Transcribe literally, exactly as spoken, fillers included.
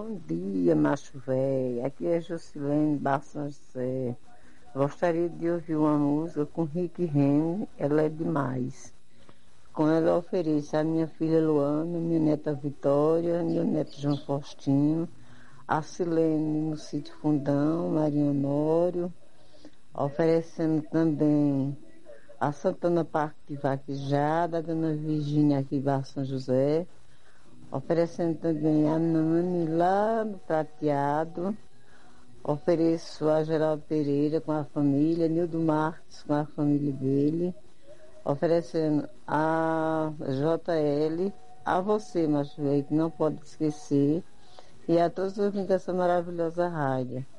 Bom dia, macho velho. Aqui é Juscelene Barças José. Gostaria de ouvir uma música com Rick Renner, ela é demais. Com ela eu ofereço a minha filha Luana, minha neta Vitória, meu neto João Faustino, a Silene no Sítio Fundão, Maria Honório, oferecendo também a Santana Parque de Vaquejada, a Dona Virgínia aqui em São José, oferecendo também a Nani lá no Prateado, ofereço a Geraldo Pereira com a família, Nildo Marques com a família dele, oferecendo a J L, a você, macho velho, que não pode esquecer, e a todos os ouvintes dessa maravilhosa rádio.